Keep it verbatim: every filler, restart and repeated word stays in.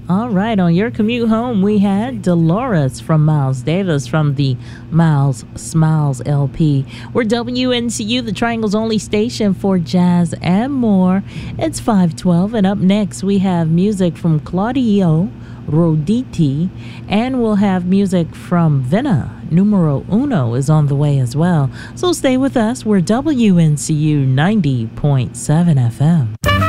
All right, on your commute home, we had Dolores from Miles Davis from the Miles Smiles L P. We're W N C U, the Triangle's only station for jazz and more. It's five twelve, and up next we have music from Claudio Roditi, and we'll have music from Vena. Numero Uno is on the way as well. So stay with us. We're W N C U ninety point seven F M.